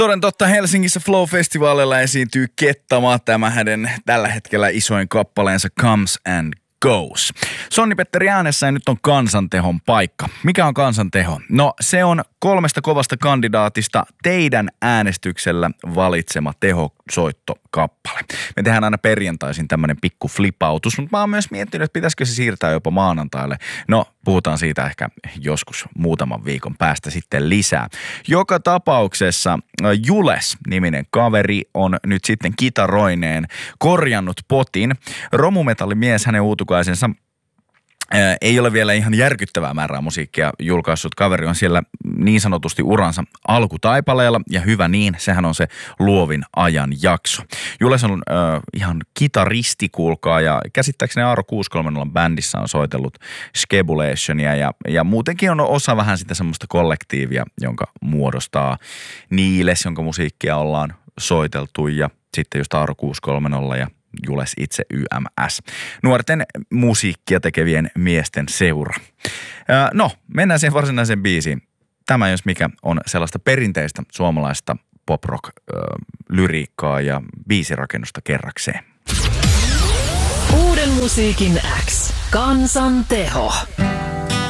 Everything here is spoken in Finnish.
Toden totta, Helsingissä Flow-festivaalilla esiintyy Kettama, tämä hänen tällä hetkellä isoin kappaleensa Comes and Goes. Sonni-Petteri äänessä ja nyt on kansantehon paikka. Mikä on kansanteho? No se on 3 kovasta kandidaatista teidän äänestyksellä valitsema tehosoittokappale. Me tehdään aina perjantaisin tämmönen pikku flipautus, mutta mä oon myös miettinyt, että pitäisikö se siirtää jopa maanantaille. No puhutaan siitä ehkä joskus muutaman viikon päästä sitten lisää. Joka tapauksessa Jules-niminen kaveri on nyt sitten kitaroineen korjannut potin. Romumetallimies, hänen uutukaisensa, ei ole vielä ihan järkyttävää määrää musiikkia julkaissut. Kaveri on siellä niin sanotusti uransa alkutaipaleella ja hyvä niin, sehän on se luovin ajan jakso. Jules on ihan kitaristi, kuulkaa, ja käsittääkseni Aaro 630 bändissä on soitellut Skebulationia ja muutenkin on osa vähän sitä semmoista kollektiivia, jonka muodostaa Niiles, jonka musiikkia ollaan soiteltu, ja sitten just Aaro 630 ja Jules itse YMS. Nuorten musiikkia tekevien miesten seura. No, mennään siihen varsinaiseen biisiin. Tämä jos mikä on sellaista perinteistä suomalaista pop-rock-lyriikkaa ja biisirakennusta kerrakseen. Uuden musiikin X. Kansanteho.